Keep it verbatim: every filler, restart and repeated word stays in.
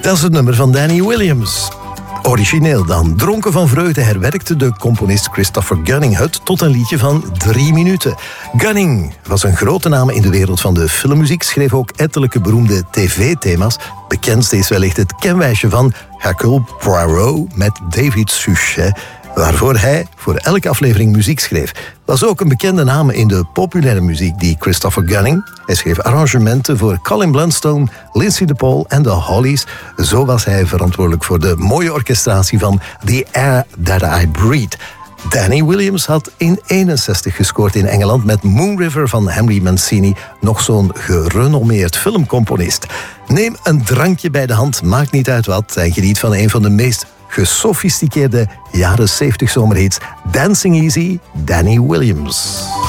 Dat is het nummer van Danny Williams. Origineel dan. Dronken van vreugde herwerkte de componist Christopher Gunning het tot een liedje van drie minuten. Gunning was een grote naam in de wereld van de filmmuziek, schreef ook ettelijke beroemde tv-thema's. Bekendste is wellicht het kenwijsje van Hercule Poirot met David Suchet, waarvoor hij voor elke aflevering muziek schreef. Was ook een bekende naam in de populaire muziek, die Christopher Gunning. Hij schreef arrangementen voor Colin Blunstone, Lindsay DePaul en de Hollies. Zo was hij verantwoordelijk voor de mooie orchestratie van The Air That I Breathe. Danny Williams had in eenenzestig gescoord in Engeland met Moon River van Henry Mancini, nog zo'n gerenommeerd filmcomponist. Neem een drankje bij de hand, maakt niet uit wat, en geniet van een van de meest gesofisticeerde jaren zeventig zomerhits. Dancing Easy, Danny Williams.